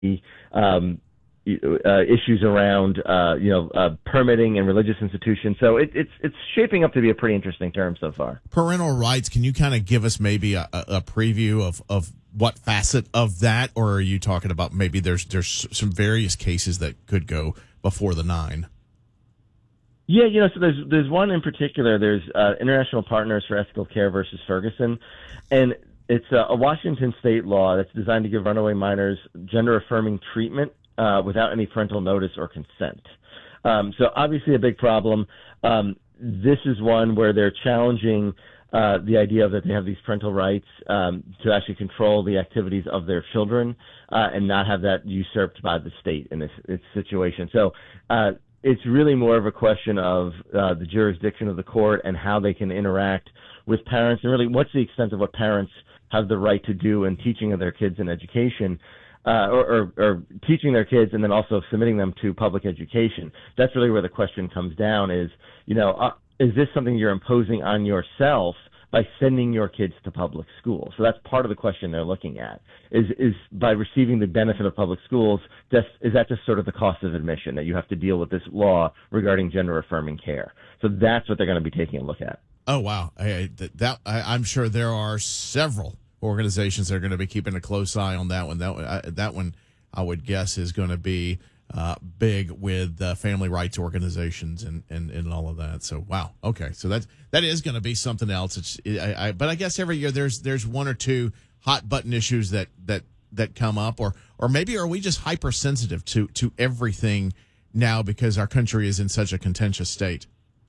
issues around permitting and religious institutions. So it's shaping up to be a pretty interesting term so far. Parental rights. Can you kind of give us maybe a preview of what facet of that, or are you talking about maybe there's some various cases that could go before the 9? Yeah, so there's one in particular. There's International Partners for Ethical Care versus Ferguson, and it's a Washington state law that's designed to give runaway minors gender-affirming treatment without any parental notice or consent. So obviously a big problem. This is one where they're challenging the idea that they have these parental rights to actually control the activities of their children and not have that usurped by the state in this situation. So it's really more of a question of the jurisdiction of the court and how they can interact with parents, and really what's the extent of what parents have the right to do in teaching of their kids in education. Or teaching their kids and then also submitting them to public education. That's really where the question comes down is this something you're imposing on yourself by sending your kids to public school? So that's part of the question they're looking at, is by receiving the benefit of public schools, is that just sort of the cost of admission, that you have to deal with this law regarding gender-affirming care? So that's what they're going to be taking a look at. Oh, wow. I'm sure there are several organizations that are going to be keeping a close eye on that one. That one, I would guess, is going to be big with family rights organizations and all of that. So, wow. Okay. So that is going to be something else. But I guess every year there's one or two hot button issues that come up, or maybe are we just hypersensitive to everything now because our country is in such a contentious state?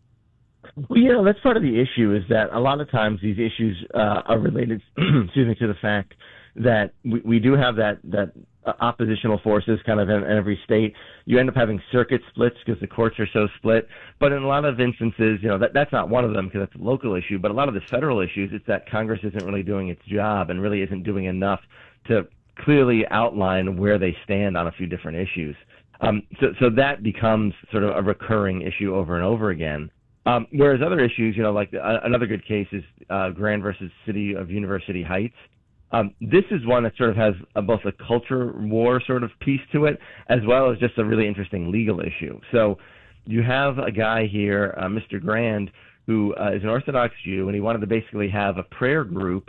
Well, that's part of the issue, is that a lot of times these issues are related, excuse me, to the fact that we do have that oppositional forces kind of in every state. You end up having circuit splits because the courts are so split. But in a lot of instances, that's not one of them because that's a local issue. But a lot of the federal issues, it's that Congress isn't really doing its job and really isn't doing enough to clearly outline where they stand on a few different issues. So that becomes sort of a recurring issue over and over again. Whereas other issues, like another good case is Grand versus City of University Heights. This is one that sort of has both a culture war sort of piece to it, as well as just a really interesting legal issue. So you have a guy here, Mr. Grand, who is an Orthodox Jew, and he wanted to basically have a prayer group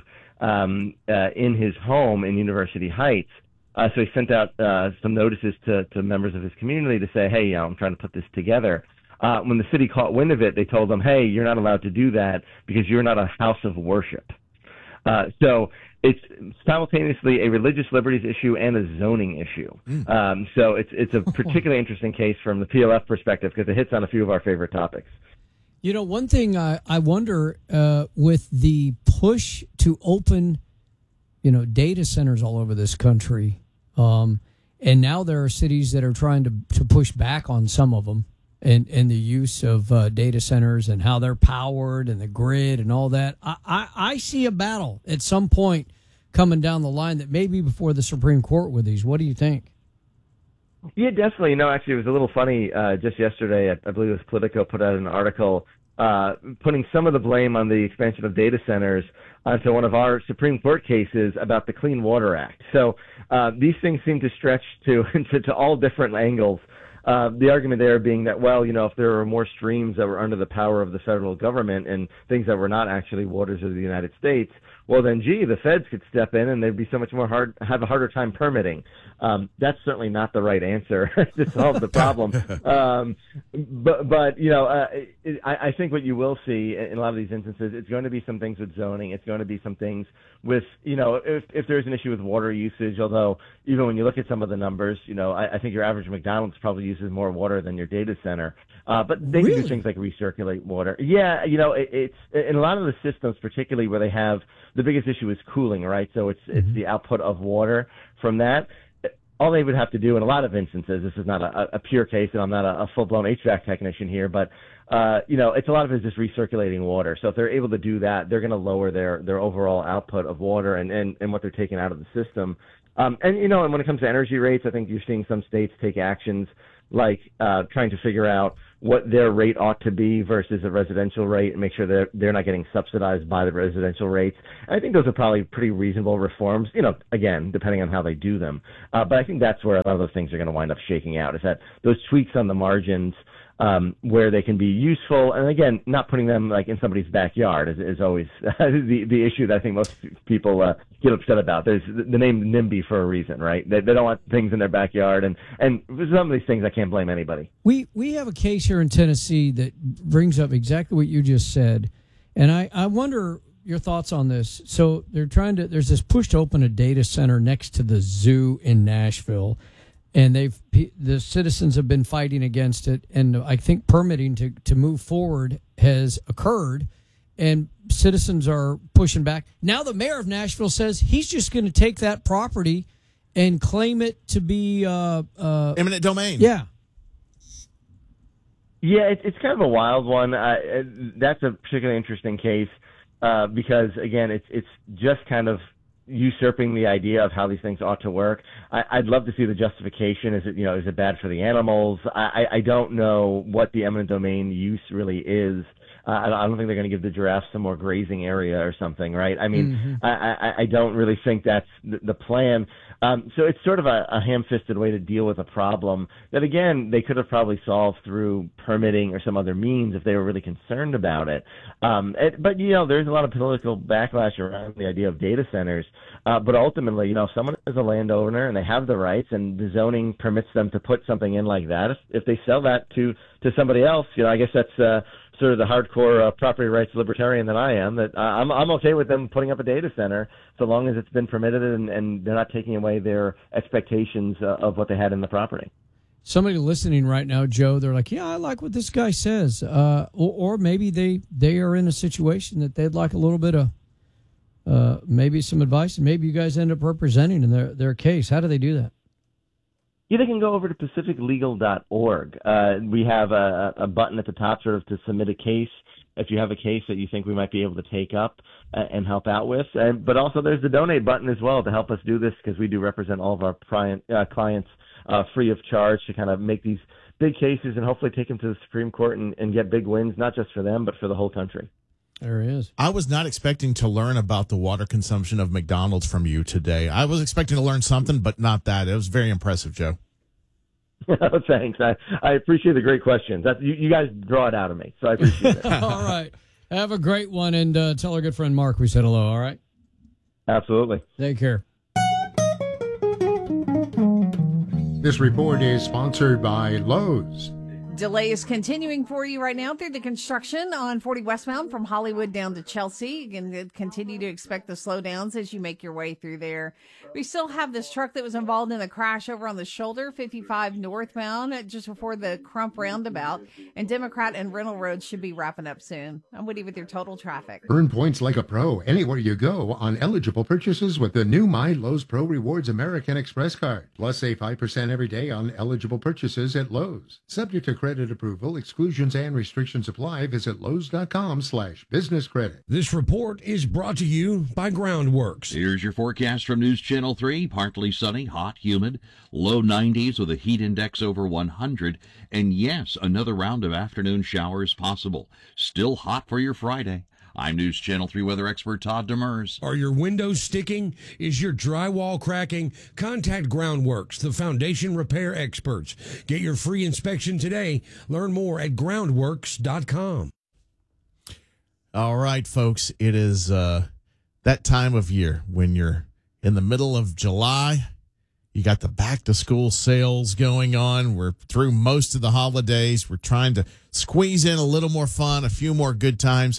in his home in University Heights. So he sent out some notices to members of his community to say, hey, I'm trying to put this together. When the city caught wind of it, they told them, hey, you're not allowed to do that because you're not a house of worship. So it's simultaneously a religious liberties issue and a zoning issue. So it's a particularly interesting case from the PLF perspective because it hits on a few of our favorite topics. One thing I wonder with the push to open, data centers all over this country, and now there are cities that are trying to push back on some of them. And the use of data centers and how they're powered and the grid and all that. I see a battle at some point coming down the line that may be before the Supreme Court with these. What do you think? Yeah, definitely. No, actually, it was a little funny. Just yesterday, I believe it was Politico put out an article putting some of the blame on the expansion of data centers onto one of our Supreme Court cases about the Clean Water Act. So these things seem to stretch to all different angles. The argument there being that, if there were more streams that were under the power of the federal government and things that were not actually waters of the United States, well, then, the feds could step in and they'd be so much more have a harder time permitting. That's certainly not the right answer to solve the problem. I think what you will see in a lot of these instances, it's going to be some things with zoning. It's going to be some things with, if there's an issue with water usage, although even when you look at some of the numbers, I think your average McDonald's probably uses more water than your data center. But they can do things like recirculate water. Yeah, it's in a lot of the systems, particularly where they have the biggest issue is cooling, right? So it's the output of water from that. All they would have to do in a lot of instances, this is not a pure case, and I'm not a full-blown HVAC technician here, but it's a lot of it is just recirculating water. So if they're able to do that, they're going to lower their overall output of water and what they're taking out of the system. And when it comes to energy rates, I think you're seeing some states take actions like trying to figure out what their rate ought to be versus a residential rate and make sure they're not getting subsidized by the residential rates. And I think those are probably pretty reasonable reforms, again, depending on how they do them. But I think that's where a lot of those things are going to wind up shaking out, is that those tweaks on the margins where they can be useful, and again, not putting them like in somebody's backyard is always the issue that I think most people get upset about. There's the name NIMBY for a reason, right? They don't want things in their backyard, and some of these things I can't blame anybody. We have a case here in Tennessee that brings up exactly what you just said, and I wonder your thoughts on this. So there's this push to open a data center next to the zoo in Nashville. And the citizens have been fighting against it, and I think permitting to move forward has occurred, and citizens are pushing back. Now the mayor of Nashville says he's just going to take that property and claim it to be eminent domain. Yeah. Yeah, it's kind of a wild one. That's a particularly interesting case because, again, it's just kind of usurping the idea of how these things ought to work. I'd love to see the justification. Is it bad for the animals? I don't know what the eminent domain use really is. I don't think they're going to give the giraffes some more grazing area or something, right? I mean, I don't really think that's the plan. So it's sort of a ham-fisted way to deal with a problem that, again, they could have probably solved through permitting or some other means if they were really concerned about it. But there's a lot of political backlash around the idea of data centers. But ultimately, if someone is a landowner and they have the rights and the zoning permits them to put something in like that, if they sell that to somebody else, I guess that's sort of the hardcore property rights libertarian that I am, that I'm okay with them putting up a data center so long as it's been permitted and they're not taking away their expectations of what they had in the property. Somebody listening right now, Joe, they're like, yeah, I like what this guy says. Or maybe they are in a situation that they'd like a little bit of maybe some advice, and maybe you guys end up representing in their case. How do they do that? Yeah, they can go over to pacificlegal.org. We have a button at the top sort of to submit a case if you have a case that you think we might be able to take up and help out with. But also there's the donate button as well to help us do this, because we do represent all of our clients free of charge to kind of make these big cases and hopefully take them to the Supreme Court and get big wins, not just for them, but for the whole country. There he is. I was not expecting to learn about the water consumption of McDonald's from you today. I was expecting to learn something, but not that. It was very impressive, Joe. Thanks. I appreciate the great questions. You guys draw it out of me, so I appreciate it. All right. Have a great one, and tell our good friend Mark we said hello, all right? Absolutely. Take care. This report is sponsored by Lowe's. Delays continuing for you right now through the construction on 40 westbound from Hollywood down to Chelsea. You can continue to expect the slowdowns as you make your way through there. We still have this truck that was involved in the crash over on the shoulder, 55 northbound, just before the Crump roundabout. And Democrat and Rental Road should be wrapping up soon. I'm Woody with your total traffic. Earn points like a pro anywhere you go on eligible purchases with the new My Lowe's Pro Rewards American Express card. Plus, save 5% every day on eligible purchases at Lowe's. Subject to credit approval, exclusions and restrictions apply. Visit Lowe's.com/business credit. This report is brought to you by Groundworks. Here's your forecast from News Channel 3. Partly sunny, hot, humid, low 90s with a heat index over 100. And yes, another round of afternoon showers possible. Still hot for your Friday. I'm News Channel 3 weather expert Todd Demers. Are your windows sticking? Is your drywall cracking? Contact Groundworks, the foundation repair experts. Get your free inspection today. Learn more at groundworks.com. All right, folks, it is that time of year when you're in the middle of July. You got the back-to-school sales going on. We're through most of the holidays. We're trying to squeeze in a little more fun, a few more good times.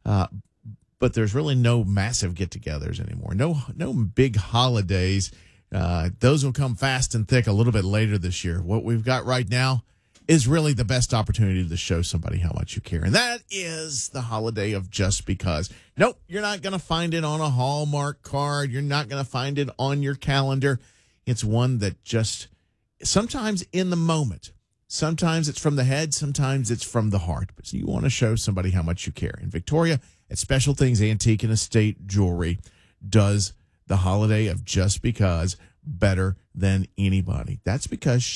But there's really no massive get-togethers anymore. No big holidays. Those will come fast and thick a little bit later this year. What we've got right now is really the best opportunity to show somebody how much you care. And that is the holiday of Just Because. Nope, you're not going to find it on a Hallmark card. You're not going to find it on your calendar. It's one that just sometimes in the moment. Sometimes it's from the head, sometimes it's from the heart. But you want to show somebody how much you care. And Victoria at Special Things Antique and Estate Jewelry does the holiday of Just Because better than anybody. That's because she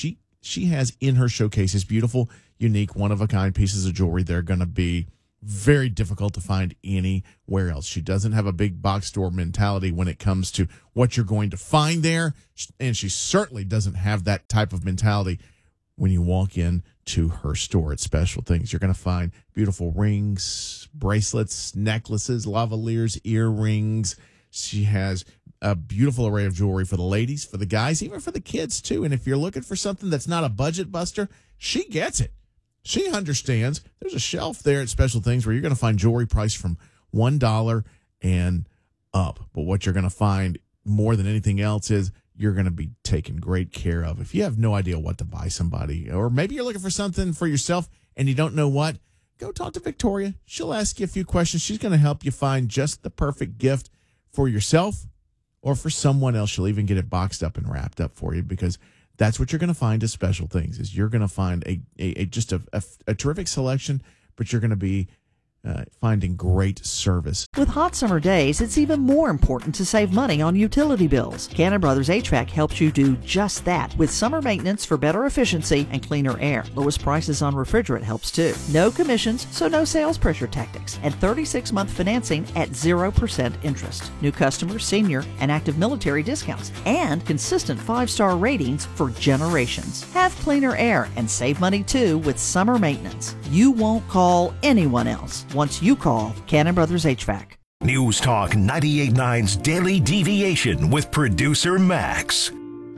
she has in her showcases beautiful, unique, one-of-a-kind pieces of jewelry. They're going to be very difficult to find anywhere else. She doesn't have a big box store mentality when it comes to what you're going to find there, and she certainly doesn't have that type of mentality when you walk in to her store at Special Things. You're going to find beautiful rings, bracelets, necklaces, lavaliers, earrings. She has a beautiful array of jewelry for the ladies, for the guys, even for the kids, too. And if you're looking for something that's not a budget buster, she gets it. She understands. There's a shelf there at Special Things where you're going to find jewelry priced from $1 and up. But what you're going to find more than anything else is you're going to be taken great care of. If you have no idea what to buy somebody, or maybe you're looking for something for yourself and you don't know what, go talk to Victoria. She'll ask you a few questions. She's going to help you find just the perfect gift for yourself or for someone else. She'll even get it boxed up and wrapped up for you, because that's what you're going to find at Special Things. Is you're going to find just a terrific selection, but you're going to be finding great service. With hot summer days, it's even more important to save money on utility bills. Cannon Brothers HVAC helps you do just that with summer maintenance for better efficiency and cleaner air. Lowest prices on refrigerant helps too. No commissions, so no sales pressure tactics. And 36-month financing at 0% interest. New customers, senior, and active military discounts. And consistent 5-star ratings for generations. Have cleaner air and save money too with summer maintenance. You won't call anyone else once you call Cannon Brothers HVAC. News Talk 98.9's Daily Deviation with producer Max.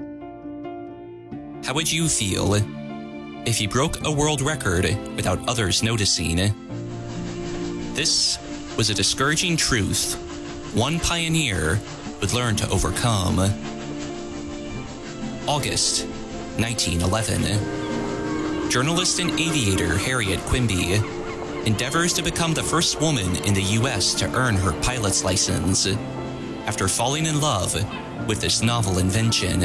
How would you feel if you broke a world record without others noticing? This was a discouraging truth one pioneer would learn to overcome. August 1911. Journalist and aviator Harriet Quimby endeavors to become the first woman in the U.S. to earn her pilot's license after falling in love with this novel invention.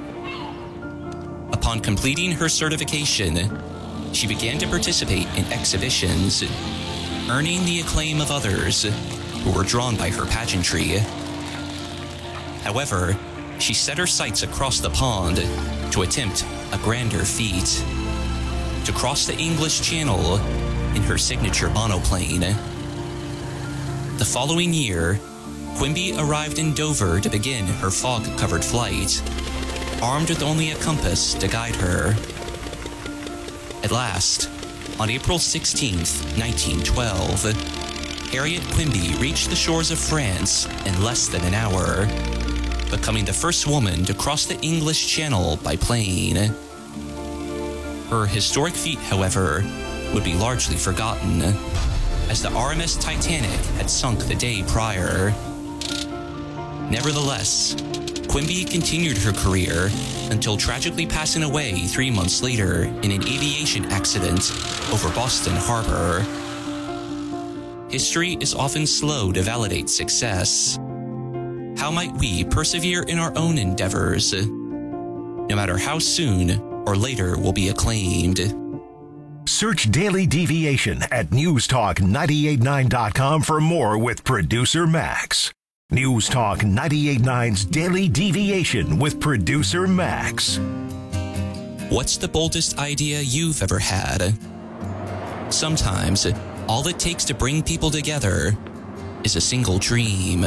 Upon completing her certification, she began to participate in exhibitions, earning the acclaim of others who were drawn by her pageantry. However, she set her sights across the pond to attempt a grander feat: to cross the English Channel in her signature monoplane. The following year, Quimby arrived in Dover to begin her fog-covered flight, armed with only a compass to guide her. At last, on April 16th, 1912, Harriet Quimby reached the shores of France in less than an hour, becoming the first woman to cross the English Channel by plane. Her historic feat, however, would be largely forgotten, as the RMS Titanic had sunk the day prior. Nevertheless, Quimby continued her career until tragically passing away 3 months later in an aviation accident over Boston Harbor. History is often slow to validate success. How might we persevere in our own endeavors, no matter how soon or later we'll be acclaimed? Search Daily Deviation at newstalk989.com for more with producer Max. News Talk 98.9's Daily Deviation with producer Max. What's the boldest idea you've ever had? Sometimes, all it takes to bring people together is a single dream.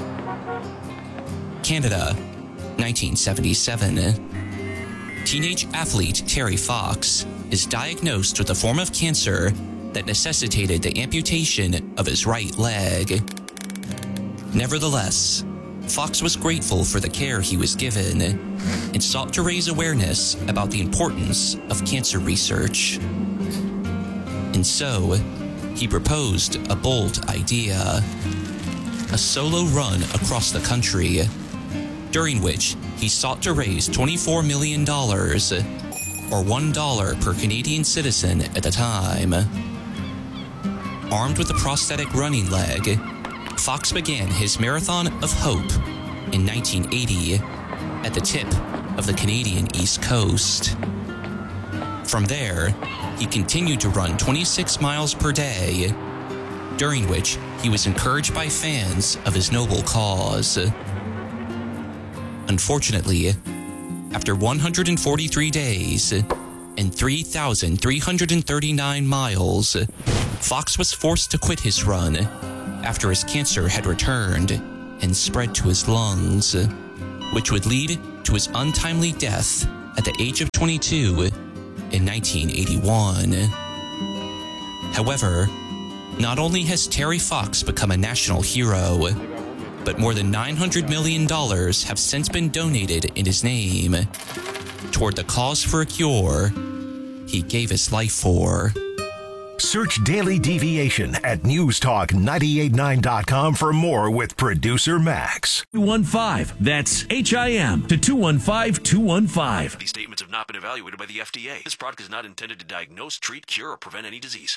Canada, 1977. Teenage athlete Terry Fox is diagnosed with a form of cancer that necessitated the amputation of his right leg. Nevertheless, Fox was grateful for the care he was given and sought to raise awareness about the importance of cancer research. And so, he proposed a bold idea: a solo run across the country, during which he sought to raise $24 million, or $1 per Canadian citizen at the time. Armed with a prosthetic running leg, Fox began his Marathon of Hope in 1980 at the tip of the Canadian East Coast. From there, he continued to run 26 miles per day, during which he was encouraged by fans of his noble cause. Unfortunately, after 143 days, 103,339 miles, Fox was forced to quit his run after his cancer had returned and spread to his lungs, which would lead to his untimely death at the age of 22 in 1981. However, not only has Terry Fox become a national hero, but more than $900 million have since been donated in his name toward the cause for a cure he gave his life for. Search Daily Deviation at newstalk989.com for more with Producer Max. 215. That's HIM to 215-215. These statements have not been evaluated by the FDA. This product is not intended to diagnose, treat, cure, or prevent any disease.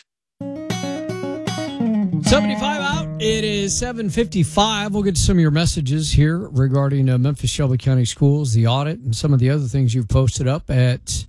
75 out. It is 7:55. We'll get to some of your messages here regarding Memphis Shelby County Schools, the audit, and some of the other things you've posted up at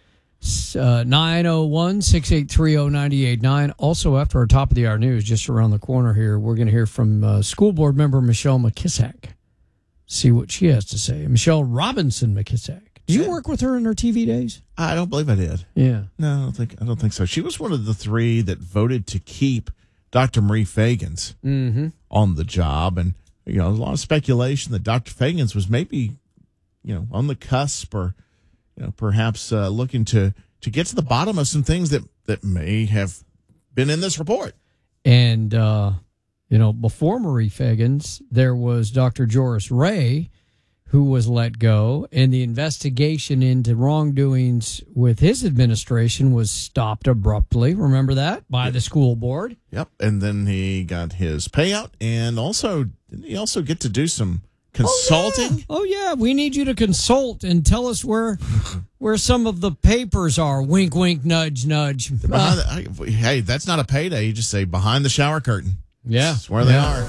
901-683-0989. Also, after our top of the hour news, just around the corner here, we're going to hear from school board member Michelle McKissack. See what she has to say. Michelle Robinson McKissack. Did you work with her in her TV days? I don't believe I did. Yeah. No, I don't think so. She was one of the three that voted to keep Dr. Marie Fagans on the job. And, there's a lot of speculation that Dr. Fagans was maybe, on the cusp or, perhaps looking to get to the bottom of some things that may have been in this report. And, before Marie Fagans, there was Dr. Joris Ray, who was let go, and the investigation into wrongdoings with his administration was stopped abruptly. Remember that? By the school board. Yep. And then he got his payout, and didn't he also get to do some consulting? Oh yeah. We need you to consult and tell us where some of the papers are. Wink, wink, nudge, nudge. Hey, that's not a payday. You just say behind the shower curtain. Yeah. That's where they are.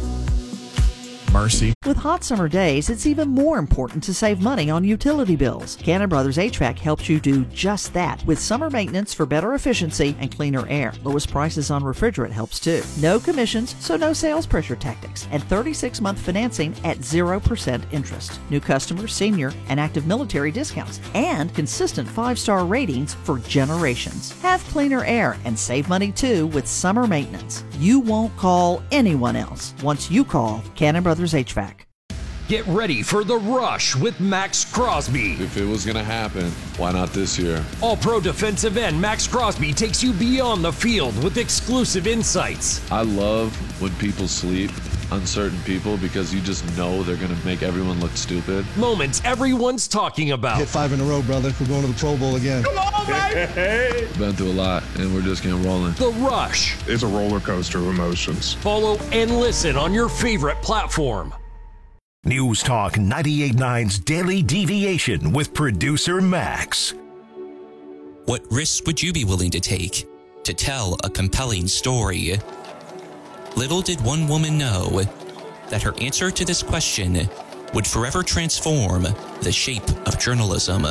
Mercy. With hot summer days, it's even more important to save money on utility bills. Cannon Brothers HVAC helps you do just that with summer maintenance for better efficiency and cleaner air. Lowest prices on refrigerant helps too. No commissions, so no sales pressure tactics. And 36-month financing at 0% interest. New customers, senior, and active military discounts. And consistent 5-star ratings for generations. Have cleaner air and save money too with summer maintenance. You won't call anyone else once you call Cannon Brothers HVAC. Get ready for the rush with Max Crosby. If it was going to happen, why not this year? All-Pro defensive end Max Crosby takes you beyond the field with exclusive insights. I love when people sleep on certain people because you just know they're going to make everyone look stupid. Moments everyone's talking about. Hit 5 in a row, brother. We're going to the Pro Bowl again. Come on, baby! Been through a lot, and we're just getting rolling. The Rush. It's a roller coaster of emotions. Follow and listen on your favorite platform. News Talk 98.9's Daily Deviation with Producer Max. What risks would you be willing to take to tell a compelling story? Little did one woman know that her answer to this question would forever transform the shape of journalism.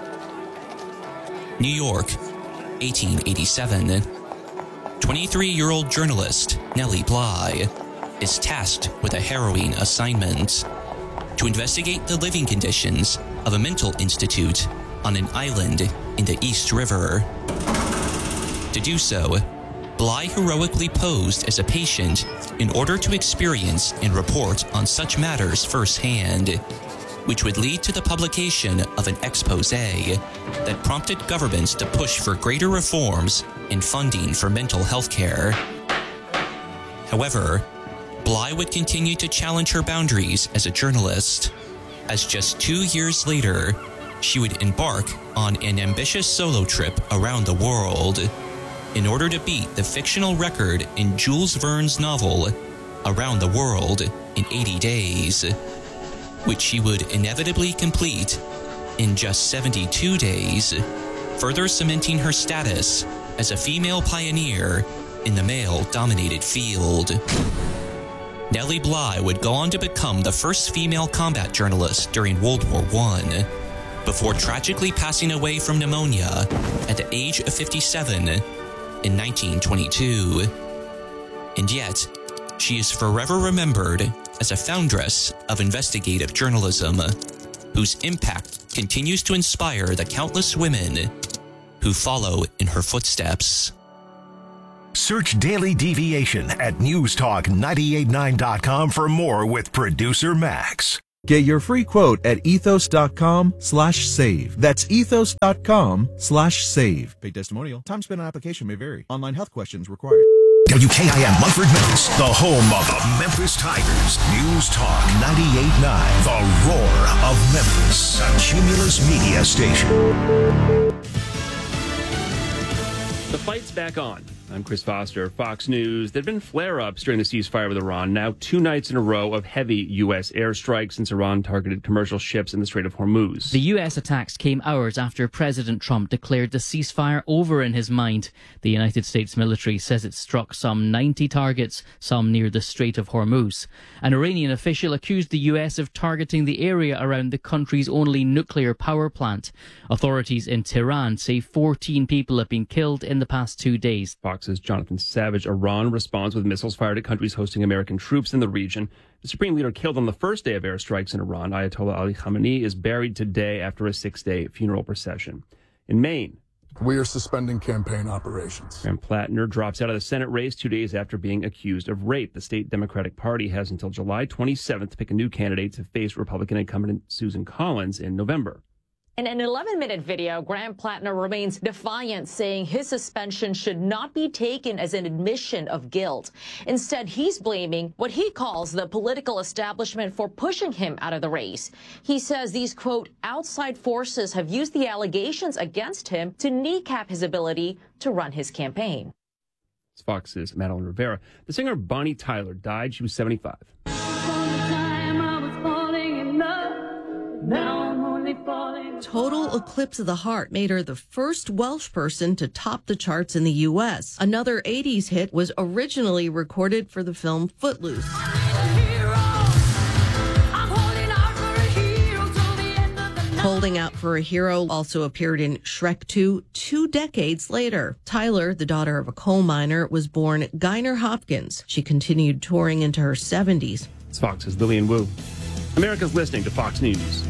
New York, 1887. 23-year-old journalist Nellie Bly is tasked with a harrowing assignment: to investigate the living conditions of a mental institute on an island in the East River. To do so, Bly heroically posed as a patient in order to experience and report on such matters firsthand, which would lead to the publication of an expose that prompted governments to push for greater reforms in funding for mental health care. However, Bly would continue to challenge her boundaries as a journalist, as just 2 years later, she would embark on an ambitious solo trip around the world in order to beat the fictional record in Jules Verne's novel Around the World in 80 Days, which she would inevitably complete in just 72 days, further cementing her status as a female pioneer in the male-dominated field. Nellie Bly would go on to become the first female combat journalist during World War I, before tragically passing away from pneumonia at the age of 57 in 1922. And yet, she is forever remembered as a foundress of investigative journalism, whose impact continues to inspire the countless women who follow in her footsteps. Search Daily Deviation at newstalk989.com for more with Producer Max. Get your free quote at ethos.com/save. That's ethos.com/save. Paid testimonial. Time spent on application may vary. Online health questions required. WKIM Mumford Memphis, the home of the Memphis Tigers. News Talk 98.9, the roar of Memphis. A Cumulus Media station. The fight's back on. I'm Chris Foster, Fox News. There have been flare-ups during the ceasefire with Iran, now 2 nights in a row of heavy U.S. airstrikes since Iran targeted commercial ships in the Strait of Hormuz. The U.S. attacks came hours after President Trump declared the ceasefire over in his mind. The United States military says it struck some 90 targets, some near the Strait of Hormuz. An Iranian official accused the U.S. of targeting the area around the country's only nuclear power plant. Authorities in Tehran say 14 people have been killed in the past 2 days. Fox's Jonathan Savage. Iran responds with missiles fired at countries hosting American troops in the region. The supreme leader killed on the first day of airstrikes in Iran, Ayatollah Ali Khamenei, is buried today after a 6-day funeral procession. In Maine, we are suspending campaign operations. Graham Plattner drops out of the Senate race 2 days after being accused of rape. The state Democratic Party has until July 27th to pick a new candidate to face Republican incumbent Susan Collins in November. In an 11-minute video, Graham Plattner remains defiant, saying his suspension should not be taken as an admission of guilt. Instead, he's blaming what he calls the political establishment for pushing him out of the race. He says these, quote, outside forces have used the allegations against him to kneecap his ability to run his campaign. It's Fox's Madeline Rivera. The singer Bonnie Tyler died. She was 75. Total Eclipse of the Heart made her the first Welsh person to top the charts in the U.S. Another 80s hit was originally recorded for the film Footloose. Holding Out for a Hero also appeared in Shrek 2 2 decades later. Tyler, the daughter of a coal miner, was born Gaynor Hopkins. She continued touring into her 70s. It's Fox's Lillian Wu. America's listening to Fox News.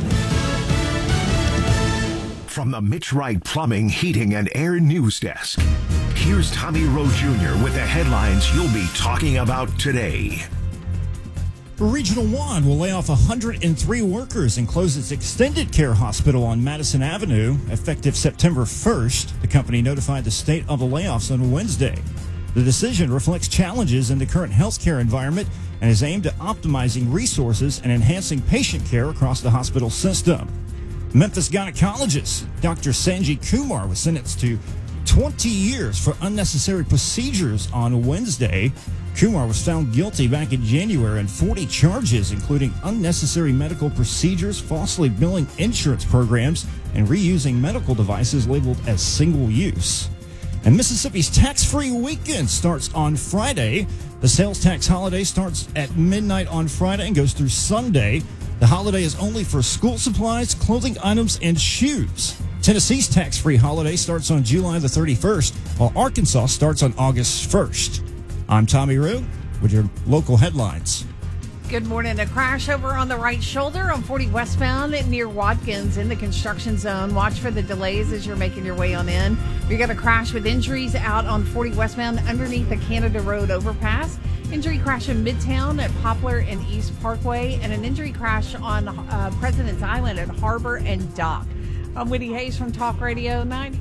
From the Mitch Wright Plumbing, Heating, and Air News Desk, here's Tommy Rowe Jr. with the headlines you'll be talking about today. Regional 1 will lay off 103 workers and close its extended care hospital on Madison Avenue effective September 1st. The company notified the state of the layoffs on Wednesday. The decision reflects challenges in the current healthcare environment and is aimed at optimizing resources and enhancing patient care across the hospital system. Memphis gynecologist Dr. Sanjay Kumar was sentenced to 20 years for unnecessary procedures on Wednesday. Kumar was found guilty back in January on 40 charges, including unnecessary medical procedures, falsely billing insurance programs, and reusing medical devices labeled as single use. And Mississippi's tax-free weekend starts on Friday. The sales tax holiday starts at midnight on Friday and goes through Sunday. The holiday is only for school supplies, clothing items, and shoes. Tennessee's tax-free holiday starts on July the 31st, while Arkansas starts on August 1st. I'm Tommy Rowe with your local headlines. Good morning. A crash over on the right shoulder on 40 westbound near Watkins in the construction zone. Watch for the delays as you're making your way on in. We got a crash with injuries out on 40 westbound underneath the Canada Road overpass. Injury crash in Midtown at Poplar and East Parkway, and an injury crash on President's Island at Harbor and Dock. I'm Whitney Hayes from Talk Radio 90.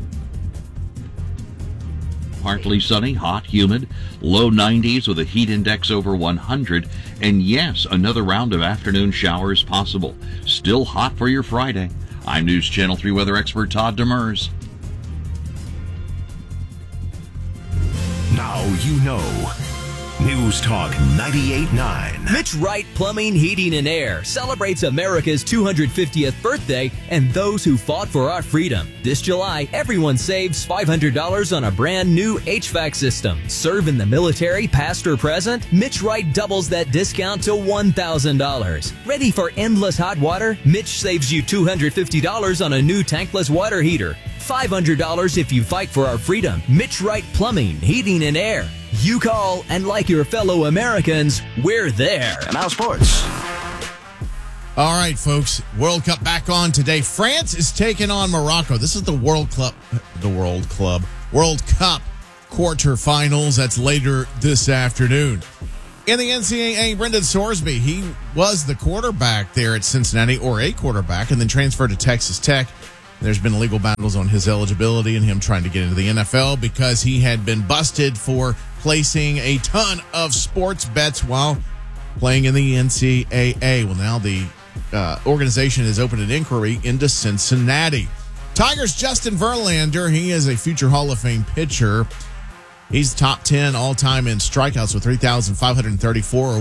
Partly sunny, hot, humid, low 90s with a heat index over 100. And yes, another round of afternoon showers possible. Still hot for your Friday. I'm News Channel 3 weather expert Todd Demers. Now you know. News Talk 98.9. Mitch Wright Plumbing, Heating, and Air celebrates America's 250th birthday and those who fought for our freedom. This July, everyone saves $500 on a brand new HVAC system. Serve in the military, past or present? Mitch Wright doubles that discount to $1,000. Ready for endless hot water? Mitch saves you $250 on a new tankless water heater. $500 if you fight for our freedom. Mitch Wright Plumbing, Heating, and Air. You call, and like your fellow Americans, we're there. And now sports. All right, folks. World Cup back on today. France is taking on Morocco. This is the World Cup quarterfinals. That's later this afternoon. In the NCAA, Brendan Sorsby, he was the quarterback there at Cincinnati, or a quarterback, and then transferred to Texas Tech. There's been legal battles on his eligibility and him trying to get into the NFL because he had been busted for placing a ton of sports bets while playing in the NCAA. Well, now the organization has opened an inquiry into Cincinnati. Tigers' Justin Verlander, he is a future Hall of Fame pitcher. He's top 10 all-time in strikeouts with 3,554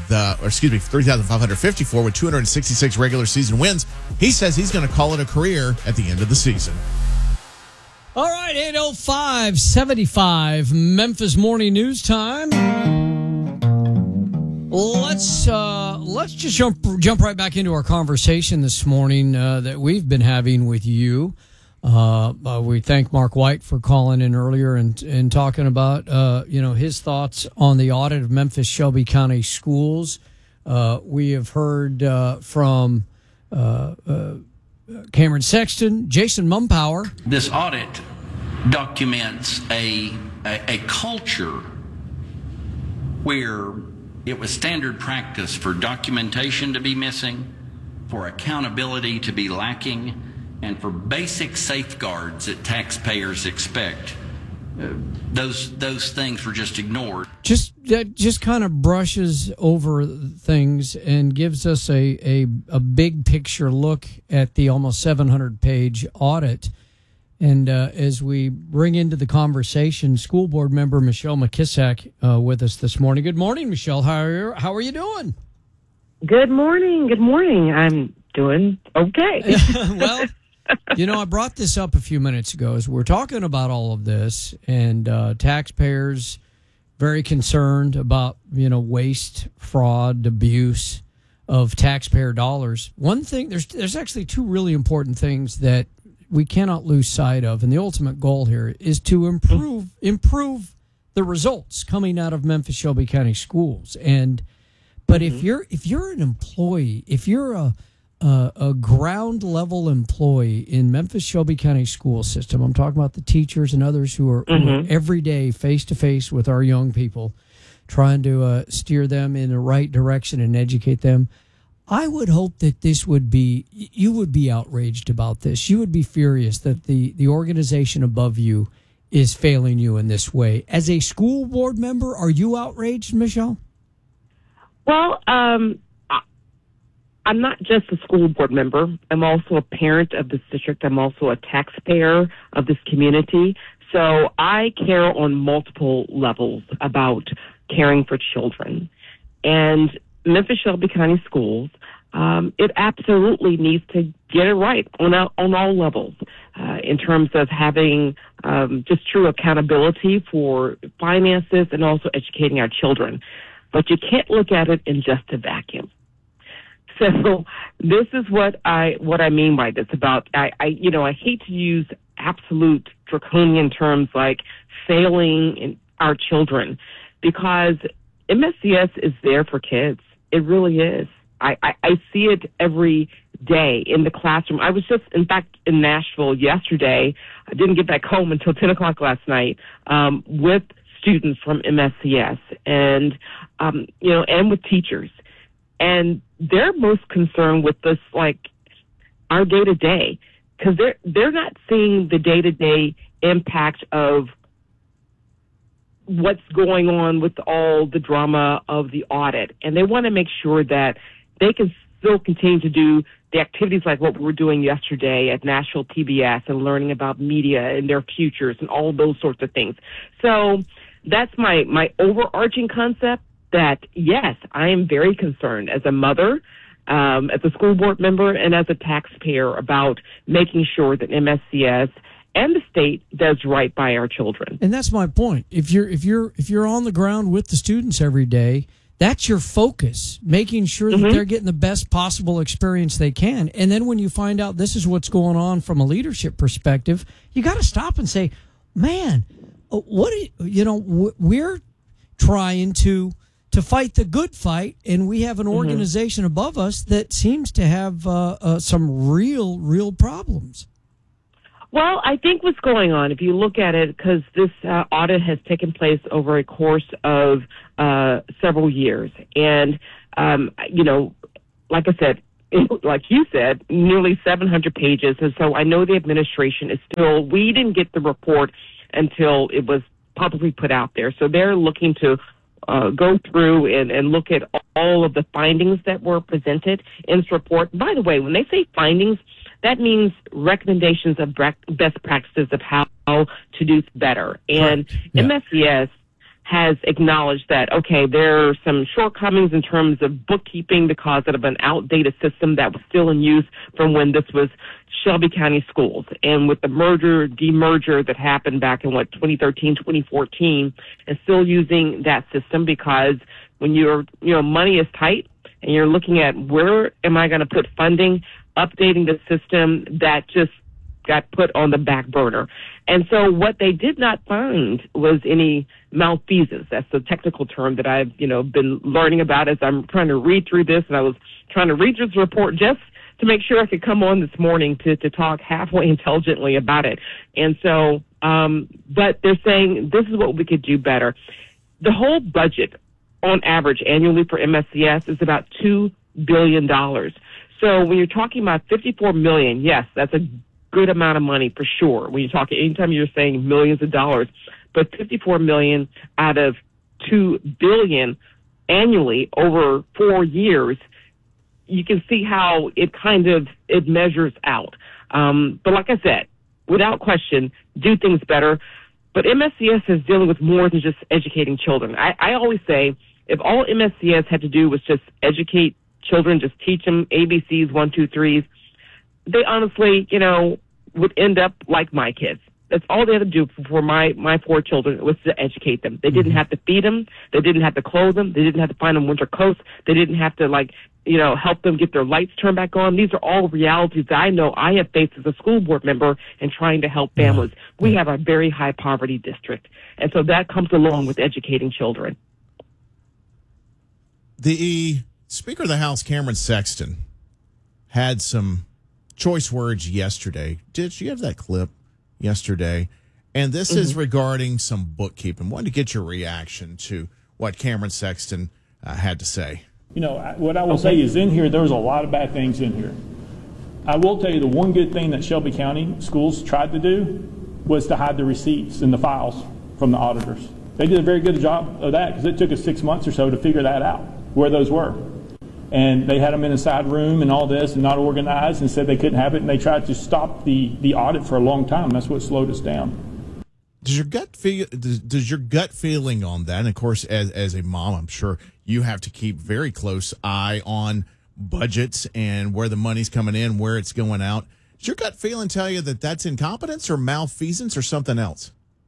3,554 with 266 regular season wins. He says he's going to call it a career at the end of the season. All right, 8:05:75 Memphis Morning News Time. Let's just jump right back into our conversation this morning that we've been having with you. We thank Mark White for calling in earlier and talking about his thoughts on the audit of Memphis Shelby County schools. We have heard from Cameron Sexton, Jason Mumpower. This audit documents a culture where it was standard practice for documentation to be missing, for accountability to be lacking, and for basic safeguards that taxpayers expect. Those things were just ignored. Just kind of brushes over things and gives us a big picture look at the almost 700-page audit. And as we bring into the conversation, school board member Michelle McKissack with us this morning. Good morning, Michelle. How are you doing? Good morning. I'm doing okay. Well, I brought this up a few minutes ago as we're talking about all of this, and taxpayers very concerned about waste, fraud, abuse of taxpayer dollars. One thing, there's actually two really important things that we cannot lose sight of, and the ultimate goal here is to improve the results coming out of Memphis Shelby County schools. But if you're an employee, if you're a ground level employee in Memphis Shelby County school system, I'm talking about the teachers and others who are every day face to face with our young people, trying to steer them in the right direction and educate them. I would hope that you would be outraged about this. You would be furious that the organization above you is failing you in this way. As a school board member, are you outraged, Michelle? Well, I'm not just a school board member. I'm also a parent of this district. I'm also a taxpayer of this community. So I care on multiple levels about caring for children. And Memphis Shelby County Schools, it absolutely needs to get it right on all levels in terms of having just true accountability for finances and also educating our children. But you can't look at it in just a vacuum. So this is what I mean by this. About I hate to use absolute draconian terms like failing in our children, because MSCS is there for kids. It really is. I see it every day in the classroom. I was just, in fact, in Nashville yesterday. I didn't get back home until 10 o'clock last night with students from MSCS and with teachers. And they're most concerned with this, like, our day-to-day, because they're not seeing the day-to-day impact of what's going on with all the drama of the audit. And they want to make sure that they can still continue to do the activities like what we were doing yesterday at Nashville PBS and learning about media and their futures and all those sorts of things. So that's my overarching concept, that, yes, I am very concerned as a mother, as a school board member, and as a taxpayer about making sure that MSCS and the state does right by our children. And that's my point. If you're on the ground with the students every day, that's your focus, making sure that they're getting the best possible experience they can. And then when you find out this is what's going on from a leadership perspective, you got to stop and say, man, we're trying to to fight the good fight, and we have an organization above us that seems to have some real problems. Well, I think what's going on, if you look at it, because this audit has taken place over a course of several years, and like I said, like you said, nearly 700 pages, and so I know the administration is still. We didn't get the report until it was publicly put out there, so they're looking to go through and look at all of the findings that were presented in this report. By the way, when they say findings, that means recommendations of best practices of how to do better. And MSCS has acknowledged that, okay, there are some shortcomings in terms of bookkeeping because of an outdated system that was still in use from when this was Shelby County Schools. And with the demerger that happened back in, 2013, 2014, and still using that system because when money is tight and you're looking at where am I going to put funding, updating the system, that just got put on the back burner. And so what they did not find was any malfeasance. That's the technical term that I've, been learning about as I'm trying to read through this. And I was trying to read through this report just to make sure I could come on this morning to talk halfway intelligently about it. And so, but they're saying this is what we could do better. The whole budget on average annually for MSCS is about $2 billion. So when you're talking about $54 million, yes, that's a good amount of money for sure. When you talk, anytime you're saying millions of dollars, but $54 million out of $2 billion annually over 4 years, you can see how it measures out. But like I said, without question, do things better. But MSCS is dealing with more than just educating children. I always say, if all MSCS had to do was just educate children, just teach them ABCs, 1, 2, 3s, they honestly, would end up like my kids. That's all they had to do for my 4 children was to educate them. They didn't have to feed them. They didn't have to clothe them. They didn't have to find them winter coats. They didn't have to help them get their lights turned back on. These are all realities that I know I have faced as a school board member in trying to help families. We have a very high poverty district. And so that comes along with educating children. The Speaker of the House, Cameron Sexton, had some choice words yesterday. Did you have that clip yesterday? And this is regarding some bookkeeping. Wanted to get your reaction to what Cameron Sexton had to say. What I will say is in here, there's a lot of bad things in here. I will tell you the one good thing that Shelby County Schools tried to do was to hide the receipts and the files from the auditors. They did a very good job of that because it took us 6 months or so to figure that out, where those were. And they had them in a side room and all this and not organized and said they couldn't have it. And they tried to stop the audit for a long time. That's what slowed us down. Does your gut feeling on that? And of course, as a mom, I'm sure you have to keep very close eye on budgets and where the money's coming in, where it's going out. Does your gut feeling tell you that that's incompetence or malfeasance or something else?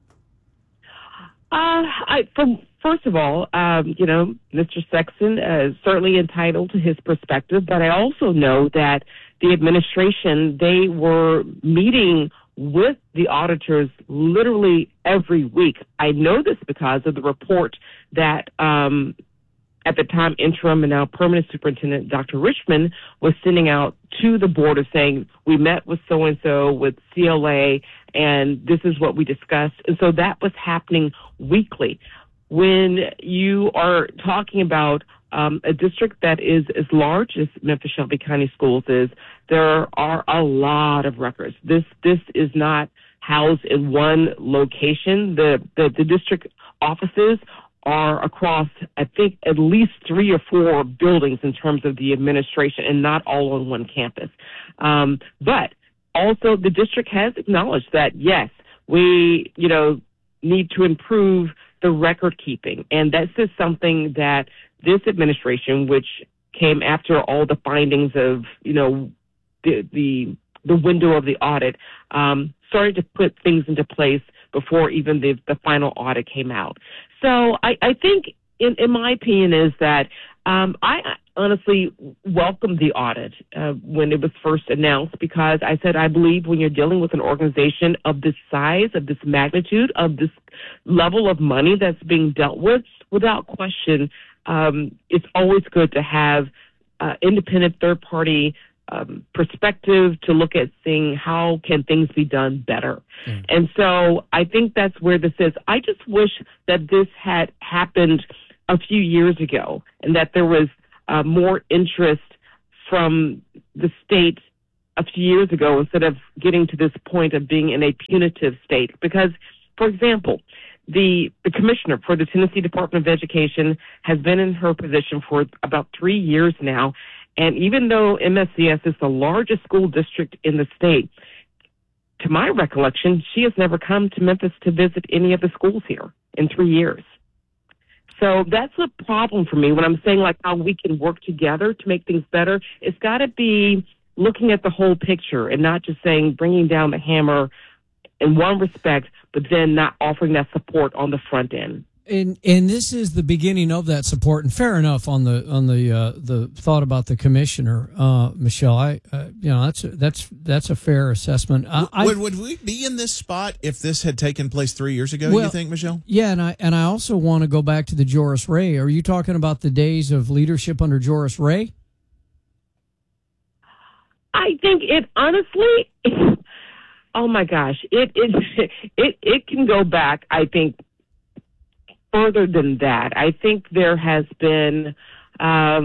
First of all, Mr. Sexton is certainly entitled to his perspective, but I also know that the administration, they were meeting with the auditors literally every week. I know this because of the report that at the time interim and now permanent superintendent Dr. Richmond was sending out to the board of saying, we met with so-and-so, with CLA, and this is what we discussed. And so that was happening weekly. When you are talking about a district that is as large as Memphis Shelby County Schools is, there are a lot of records. This is not housed in one location. The district offices are across, I think, at least 3 or 4 buildings in terms of the administration, and not all on one campus. But also the district has acknowledged that, yes, we, need to improve the record keeping. And that's just something that this administration, which came after all the findings of, the window of the audit, started to put things into place before even the final audit came out. So I think, in my opinion, is that I honestly welcomed the audit when it was first announced, because I said I believe when you're dealing with an organization of this size, of this magnitude, of this level of money that's being dealt with, without question, it's always good to have independent third-party perspective to look at seeing how can things be done better. And so I think that's where this is. I just wish that this had happened a few years ago and that there was more interest from the state a few years ago instead of getting to this point of being in a punitive state. Because, for example, the commissioner for the Tennessee Department of Education has been in her position for about 3 years now. And even though MSCS is the largest school district in the state, to my recollection, she has never come to Memphis to visit any of the schools here in 3 years. So that's a problem for me when I'm saying like how we can work together to make things better. It's got to be looking at the whole picture and not just saying bringing down the hammer in one respect, but then not offering that support on the front end. And this is the beginning of that support. And fair enough on the thought about the commissioner, Michelle. That's a fair assessment. Would we be in this spot if this had taken place 3 years ago? You think, Michelle? Yeah, and I also want to go back to the Joris Ray. Are you talking about the days of leadership under Joris Ray? I think it honestly. Oh my gosh, it can go back. I think. Further than that, I think there has been I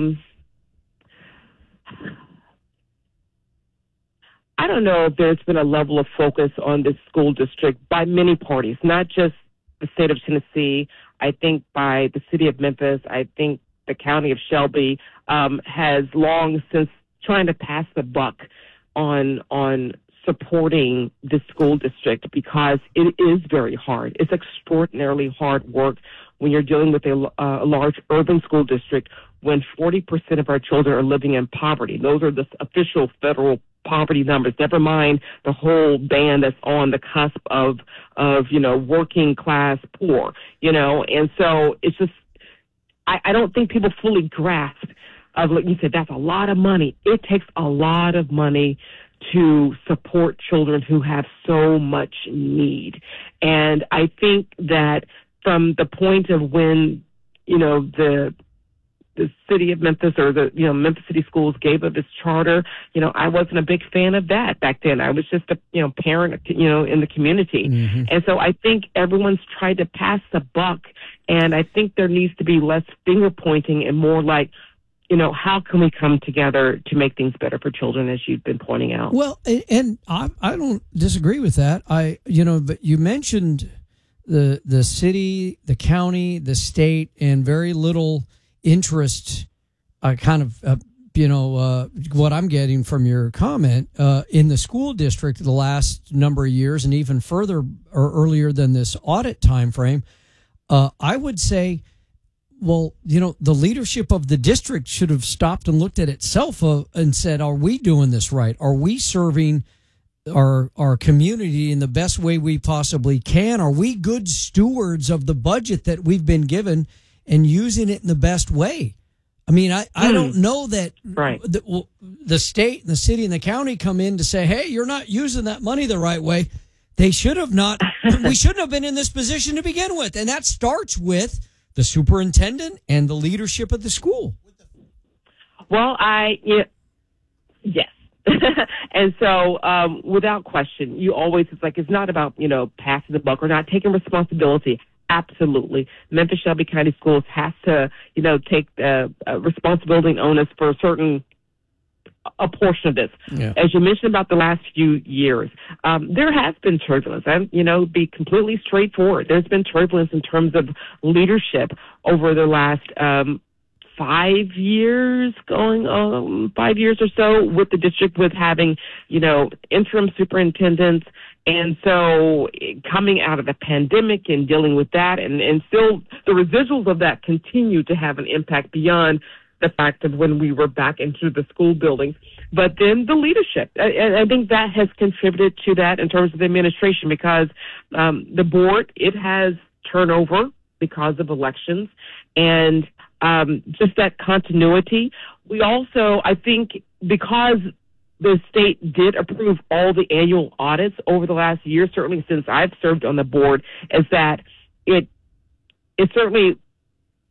don't know if there's been a level of focus on this school district by many parties, not just the state of Tennessee. I think by the city of Memphis. I think the county of Shelby has long since trying to pass the buck on supporting the school district because it is very hard. It's extraordinarily hard work when you're dealing with a large urban school district when 40% of our children are living in poverty. Those are the official federal poverty numbers, never mind the whole band that's on the cusp of working class poor, and so it's just, I don't think people fully grasp of, like you said, that's a lot of money. It takes a lot of money to support children who have so much need. And I think that from the point of when, the city of Memphis or the, Memphis City Schools gave up its charter, I wasn't a big fan of that back then. I was just a, parent, in the community. Mm-hmm. And so I think everyone's tried to pass the buck. And I think there needs to be less finger pointing and more like, how can we come together to make things better for children, as you've been pointing out? Well, and I don't disagree with that. But you mentioned the city, the county, the state, and very little interest, what I'm getting from your comment, in the school district the last number of years, and even further or earlier than this audit time frame. I would say, well, the leadership of the district should have stopped and looked at itself and said, are we doing this right? Are we serving our community in the best way we possibly can? Are we good stewards of the budget that we've been given and using it in the best way? I mean, I don't know that the state and the city and the county come in to say, hey, you're not using that money the right way. They should have not. We shouldn't have been in this position to begin with. And that starts with the superintendent and the leadership of the school. Well, yes. And so, without question, it's not about, passing the buck or not taking responsibility. Absolutely. Memphis Shelby County Schools has to, take responsibility and onus for a portion of this. Yeah. As you mentioned about the last few years, there has been turbulence. And, be completely straightforward. There's been turbulence in terms of leadership over the last 5 years, 5 years or so with the district, with having, interim superintendents. And so coming out of the pandemic and dealing with that, and still the residuals of that continue to have an impact beyond the fact of when we were back into the school buildings. But then the leadership, I think that has contributed to that in terms of the administration, because the board, it has turnover because of elections and just that continuity. We also, I think, because the state did approve all the annual audits over the last year, certainly since I've served on the board, is that it certainly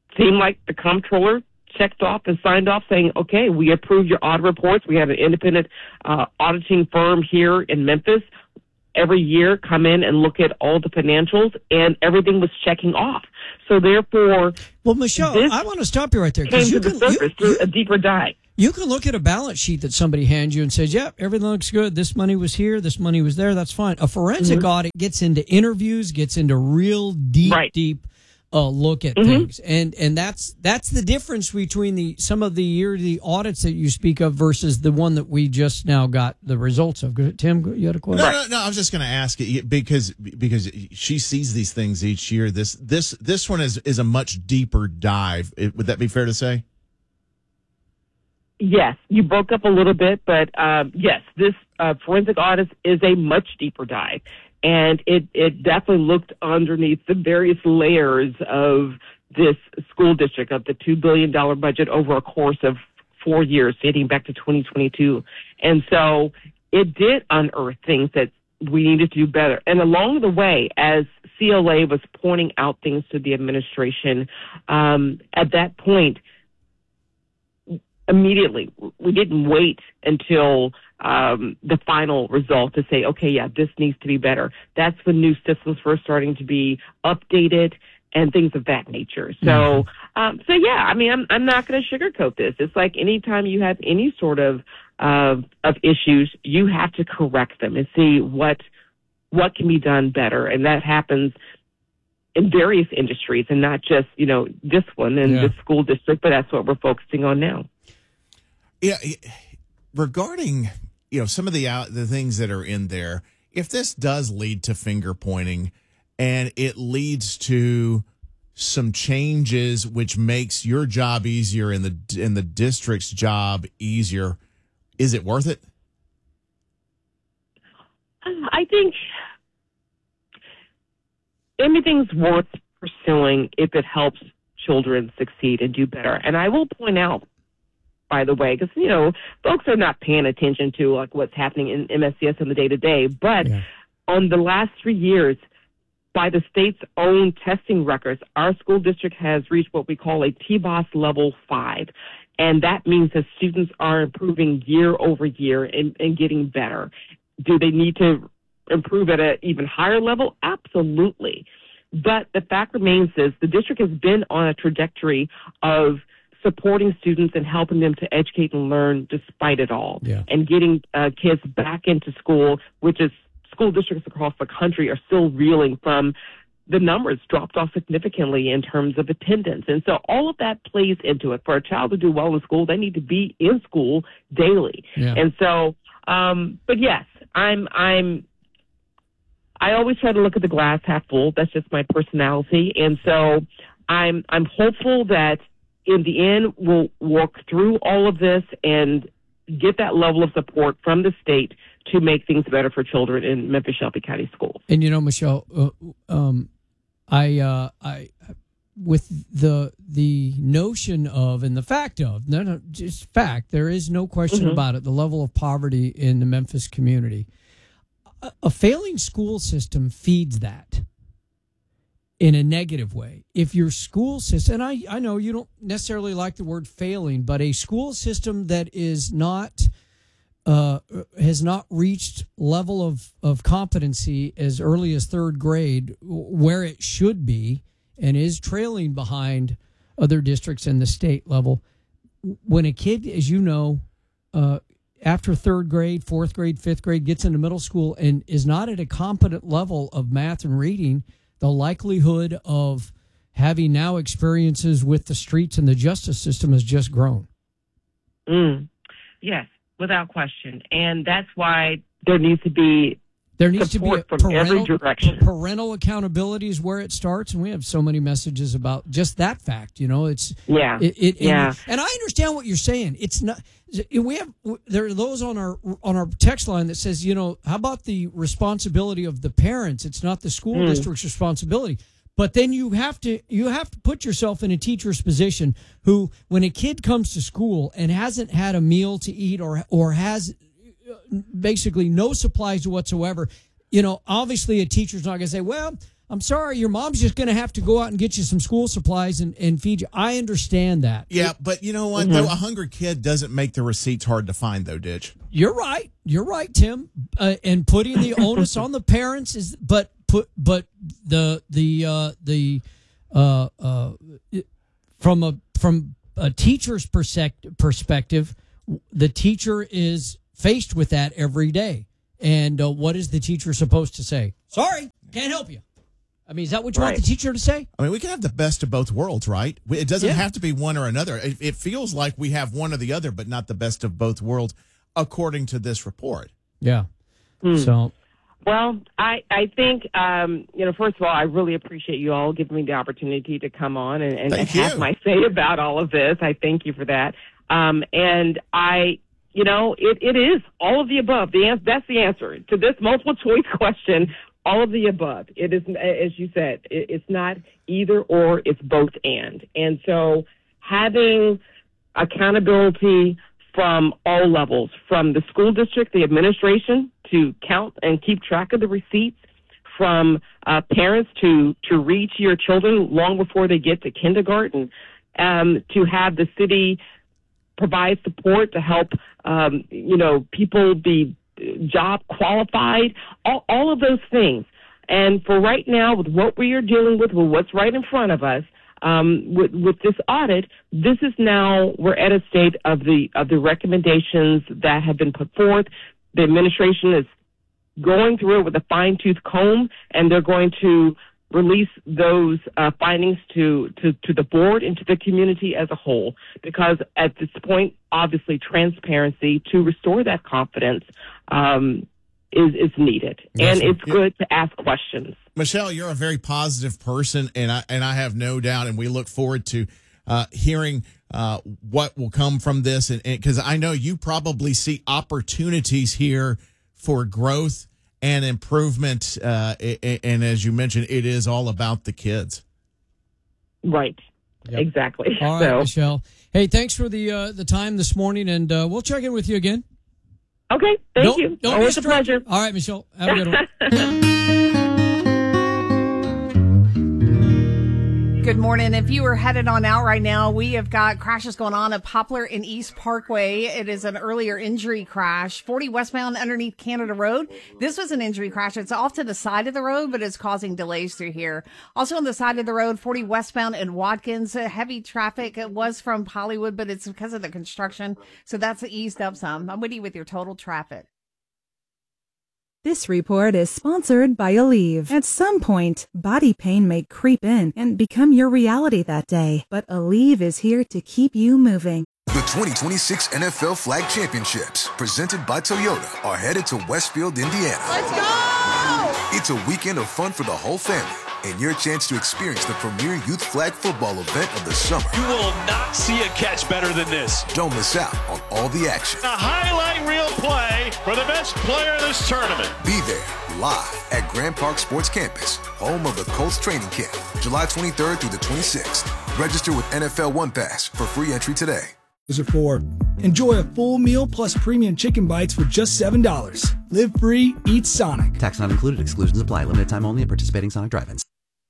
seemed like the comptroller checked off and signed off saying, okay, we approve your audit reports. We have an independent auditing firm here in Memphis every year come in and look at all the financials, and everything was checking off. So therefore, well, Michelle, I want to stop you right there, because you can through a deeper dive. You can look at a balance sheet that somebody hands you and says, "Yep, everything looks good. This money was here. This money was there. That's fine." A forensic audit gets into interviews, gets into real deep look at things, and that's the difference between some of the yearly audits that you speak of versus the one that we just now got the results of. Tim, you had a question? No. I was just going to ask it because she sees these things each year. This one is a much deeper dive. Would that be fair to say? Yes, you broke up a little bit, but yes, this forensic audit is a much deeper dive. And it definitely looked underneath the various layers of this school district, of the $2 billion budget over a course of 4 years, dating back to 2022. And so it did unearth things that we needed to do better. And along the way, as CLA was pointing out things to the administration, at that point, immediately, we didn't wait until the final result to say, okay, yeah, this needs to be better. That's when new systems were starting to be updated and things of that nature. So, yeah, I mean, I'm not going to sugarcoat this. It's like anytime you have any sort of issues, you have to correct them and see what can be done better. And that happens in various industries and not just, this one in this school district, but that's what we're focusing on now. Yeah. Regarding, some of the things that are in there, if this does lead to finger pointing and it leads to some changes which makes your job easier and the district's job easier, is it worth it? I think anything's worth pursuing if it helps children succeed and do better. And I will point out, by the way, because, folks are not paying attention to like what's happening in MSCS in the day-to-day. But on the last 3 years, by the state's own testing records, our school district has reached what we call a TBOS level 5. And that means that students are improving year over year and getting better. Do they need to improve at an even higher level? Absolutely. But the fact remains is the district has been on a trajectory of supporting students and helping them to educate and learn despite it all, and getting kids back into school, which is school districts across the country are still reeling from the numbers dropped off significantly in terms of attendance. And so all of that plays into it. For a child to do well in school, they need to be in school daily. And so, but yes, I always try to look at the glass half full. That's just my personality. And so I'm hopeful that in the end, we'll work through all of this and get that level of support from the state to make things better for children in Memphis Shelby County schools. And Michelle, I with the notion of and the fact of just fact, there is no question about it. The level of poverty in the Memphis community, a failing school system feeds that in a negative way. If your school system, and I know you don't necessarily like the word failing, but a school system that is not has not reached level of competency as early as third grade where it should be and is trailing behind other districts in the state level, when a kid, as you know, after third grade, fourth grade, fifth grade, gets into middle school and is not at a competent level of math and reading, the likelihood of having now experiences with the streets and the justice system has just grown. Yes, without question. And that's why there needs to be support from every direction. Parental accountability is where it starts, and we have so many messages about just that fact. It's and I understand what you're saying. It's not. There are those on our text line that says, how about the responsibility of the parents? It's not the school district's responsibility. But then you have to put yourself in a teacher's position who, when a kid comes to school and hasn't had a meal to eat or has basically no supplies whatsoever, obviously a teacher's not going to say, well, I'm sorry, your mom's just going to have to go out and get you some school supplies and feed you. I understand that. Yeah, but you know what? Though, a hungry kid doesn't make the receipts hard to find, though, Ditch. You're right, Tim. And putting the onus on the parents is, but from a teacher's perspective, the teacher is faced with that every day. And what is the teacher supposed to say? Sorry, can't help you. I mean, is that what you want the teacher to say? I mean, we can have the best of both worlds, right? It doesn't have to be one or another. It feels like we have one or the other, but not the best of both worlds, according to this report. Yeah. So, well, I think, first of all, I really appreciate you all giving me the opportunity to come on and have my say about all of this. I thank you for that. And it is all of the above. That's the answer to this multiple choice question. All of the above. It is, as you said, it's not either or, it's both and. And so having accountability from all levels, from the school district, the administration, to count and keep track of the receipts, from parents to reach your children long before they get to kindergarten, to have the city provide support to help, people be job qualified, all of those things. And for right now, with what we are dealing with what's right in front of us, with this audit, this is now, we're at a state of the recommendations that have been put forth. The administration is going through it with a fine-tooth comb, and they're going to release those findings to the board and to the community as a whole, because at this point, obviously, transparency to restore that confidence is needed. Yes, and it's good to ask questions. Michelle, you're a very positive person, and I have no doubt, and we look forward to hearing what will come from this, and because I know you probably see opportunities here for growth and improvement, and as you mentioned, it is all about the kids. Right. Yep. Exactly. All right, Michelle. Hey, thanks for the time this morning, and we'll check in with you again. Okay, thank you. Always a pleasure. All right, Michelle. Have a good one. Good morning. If you are headed on out right now, we have got crashes going on at Poplar and East Parkway. It is an earlier injury crash. 40 westbound underneath Canada Road. This was an injury crash. It's off to the side of the road, but it's causing delays through here. Also on the side of the road, 40 westbound in Watkins. Heavy traffic. It was from Hollywood, but it's because of the construction. So that's eased up some. I'm with you with your total traffic. This report is sponsored by Aleve. At some point, body pain may creep in and become your reality that day, but Aleve is here to keep you moving. The 2026 NFL Flag Championships, presented by Toyota, are headed to Westfield, Indiana. Let's go! It's a weekend of fun for the whole family, and your chance to experience the premier youth flag football event of the summer. You will not see a catch better than this. Don't miss out on all the action. A highlight reel play for the best player of this tournament. Be there live at Grand Park Sports Campus, home of the Colts training camp, July 23rd through the 26th. Register with NFL One Pass for free entry today. For enjoy a full meal plus premium chicken bites for just $7. Live free, eat Sonic. Tax not included. Exclusions apply. Limited time only at participating Sonic drive-ins.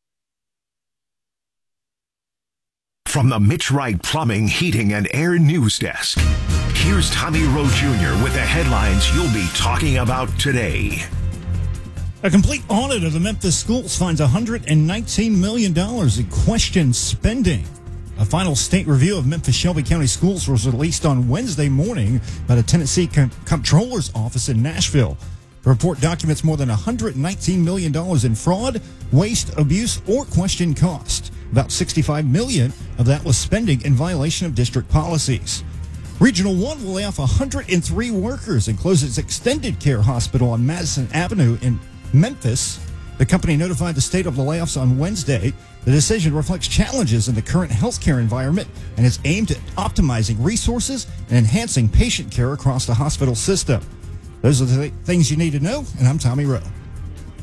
From the Mitch Wright Plumbing, Heating, and Air News Desk, here's Tommy Rowe Jr. with the headlines you'll be talking about today. A complete audit of the Memphis schools finds $119 million in questioned spending. A final state review of Memphis Shelby County schools was released on Wednesday morning by the Tennessee Comptroller's Office in Nashville. The report documents more than $119 million in fraud, waste, abuse, or questioned cost. About $65 million of that was spending in violation of district policies. Regional 1 will lay off 103 workers and close its extended care hospital on Madison Avenue in Memphis. The company notified the state of the layoffs on Wednesday. The decision reflects challenges in the current healthcare environment and is aimed at optimizing resources and enhancing patient care across the hospital system. Those are the things you need to know, and I'm Tommy Rowe.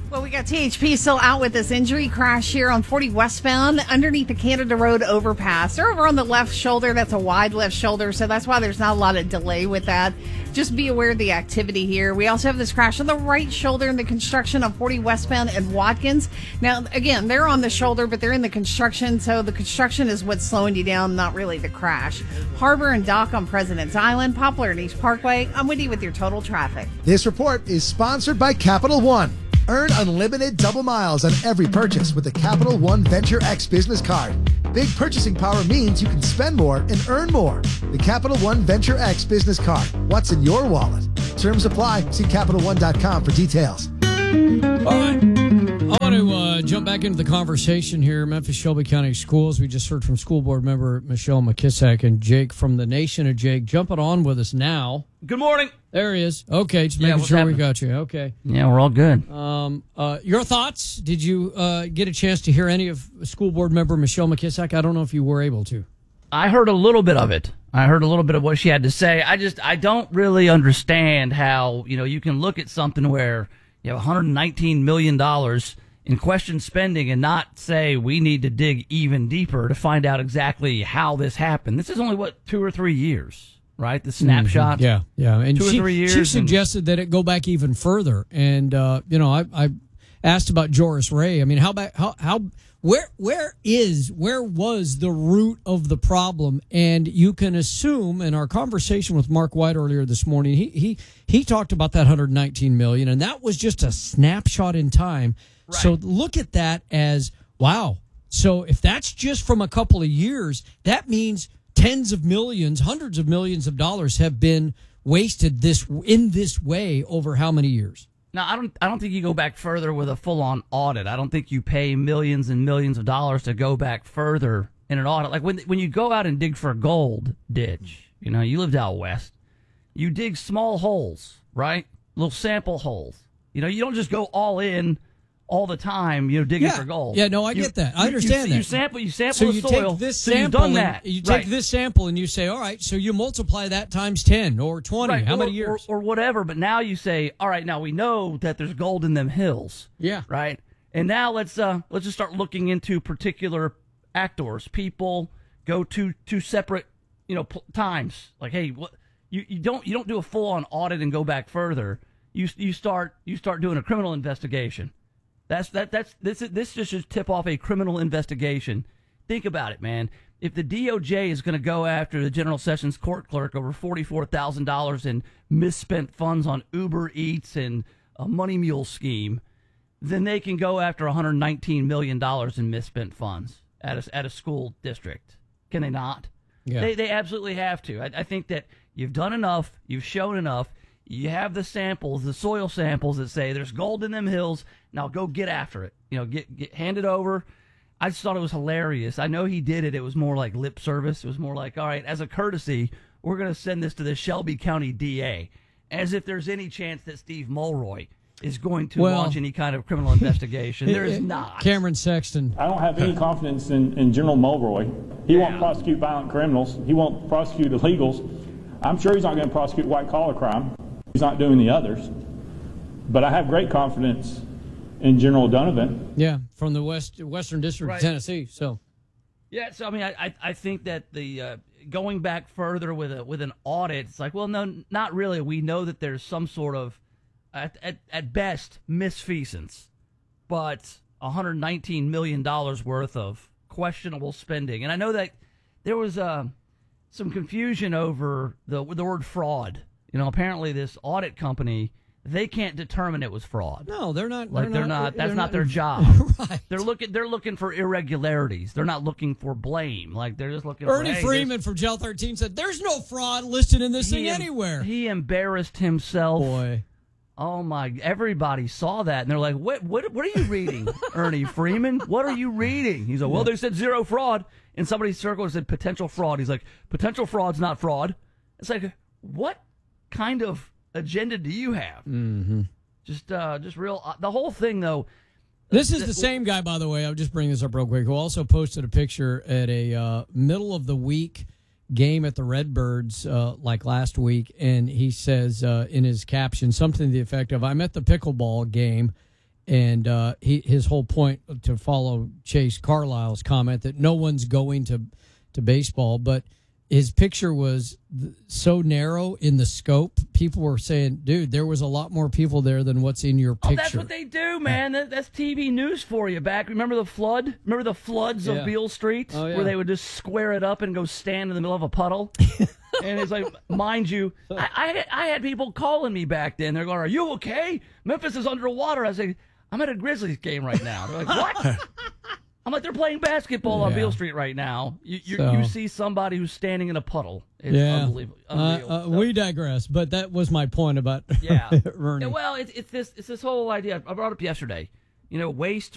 Well, we got THP still out with this injury. Crash here on 40 westbound underneath the Canada Road overpass. They're over on the left shoulder. That's a wide left shoulder, so that's why there's not a lot of delay with that. Just be aware of the activity here. We also have this crash on the right shoulder in the construction on 40 westbound and Watkins. Now, again, they're on the shoulder, but they're in the construction, so the construction is what's slowing you down, not really the crash. Harbor and Dock on President's Island, Poplar and East Parkway. I'm Wendy with your total traffic. This report is sponsored by Capital One. Earn unlimited double miles on every purchase with the Capital One Venture X business card. Big purchasing power means you can spend more and earn more. The Capital One Venture X business card. What's in your wallet? Terms apply. See CapitalOne.com for details. All right. I want to jump back into the conversation here. Memphis Shelby County Schools. We just heard from school board member Michelle McKissack and Jake from the Nation of Jake jumping on with us now. Good morning. There he is. Okay, just making sure we got you. Okay. Yeah, we're all good. Your thoughts? Did you get a chance to hear any of school board member Michelle McKissack? I don't know if you were able to. I heard a little bit of it. I heard a little bit of what she had to say. I don't really understand how, you can look at something where you have $119 million in question spending and not say we need to dig even deeper to find out exactly how this happened. This is only, 2 or 3 years. Right, the snapshot. Yeah. And 2 or 3 years. She suggested that it go back even further. And I asked about Joris Ray. I mean, where was the root of the problem? And you can assume, in our conversation with Mark White earlier this morning, he talked about that $119 million, and that was just a snapshot in time. Right. So look at that as wow. So if that's just from a couple of years, that means tens of millions, hundreds of millions of dollars have been wasted in this way over how many years? Now, I don't think you go back further with a full-on audit. I don't think you pay millions and millions of dollars to go back further in an audit. Like when you go out and dig for a gold ditch, you lived out west, you dig small holes, right? Little sample holes. You don't just go all in all the time, digging for gold. Yeah, no, I get that. I understand that. You sample so the soil. Take this so sample you've done that. You take this sample and you say, all right, so you multiply that times 10 or 20. Right. How many years? Or whatever. But now you say, all right, now we know that there's gold in them hills. Yeah. Right. And now let's just start looking into particular actors. People go to separate, times. Like, hey, you don't do a full on audit and go back further. You start doing a criminal investigation. This just should tip off a criminal investigation. Think about it, man. If the DOJ is going to go after the General Sessions court clerk over $44,000 in misspent funds on Uber Eats and a money mule scheme, then they can go after $119 million in misspent funds at a school district. Can they not? Yeah. They absolutely have to. I think that you've done enough. You've shown enough. You have the samples, the soil samples that say there's gold in them hills. Now go get after it. Get hand it over. I just thought it was hilarious. I know he did it. It was more like lip service. It was more like, all right, as a courtesy, we're going to send this to the Shelby County DA, as if there's any chance that Steve Mulroy is going to launch any kind of criminal investigation. There is not. Cameron Sexton. I don't have any confidence in General Mulroy. He won't prosecute violent criminals. He won't prosecute illegals. I'm sure he's not going to prosecute white-collar crime. He's not doing the others. But I have great confidence in General Donovan. Yeah, from the Western District of Tennessee. So, yeah. So I mean, I think that the going back further with an audit, it's like, well, no, not really. We know that there's some sort of at best misfeasance, but $119 million worth of questionable spending, and I know that there was some confusion over the word fraud. Apparently this audit company, they can't determine it was fraud. No, they're not. That's not their job. Right. They're looking for irregularities. They're not looking for blame. Like they're just looking. Ernie for, Freeman from Jail 13 said, "There's no fraud listed in this thing anywhere." He embarrassed himself. Boy. Oh my! Everybody saw that, and they're like, "What are you reading, Ernie Freeman? What are you reading?" He's like, "Well, they said zero fraud." And somebody circled and said potential fraud. He's like, "Potential fraud's not fraud." It's like, what kind of agenda do you have? Mm-hmm. Just real. The whole thing, though. This is the same guy, by the way. I'll just bring this up real quick. Who also posted a picture at a middle of the week game at the Redbirds like last week, and he says in his caption something to the effect of, "I'm at the pickleball game, And his whole point, to follow Chase Carlisle's comment, that no one's going to baseball, but his picture was so narrow in the scope. People were saying, dude, there was a lot more people there than what's in your picture. Oh, that's what they do, man. That's TV news for you. Remember the flood? Remember the floods of Beale Street? Oh, yeah. Where they would just square it up and go stand in the middle of a puddle? And it's like, mind you, I had people calling me back then. They're going, are you okay? Memphis is underwater. I was like, I'm at a Grizzlies game right now. They're like, what? I'm like, they're playing basketball on Beale Street right now. You see somebody who's standing in a puddle. It's unbelievable. Unreal. We digress, but that was my point about Ernie. Well, it's this whole idea. I brought up yesterday. Waste